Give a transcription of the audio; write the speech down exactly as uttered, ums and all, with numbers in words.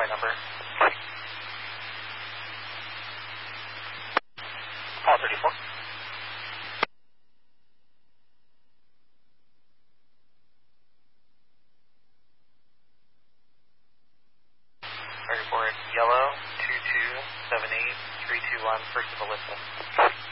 right number. Call thirty-four. thirty-four, yellow, two two seven eight three two one, first of Alyssa.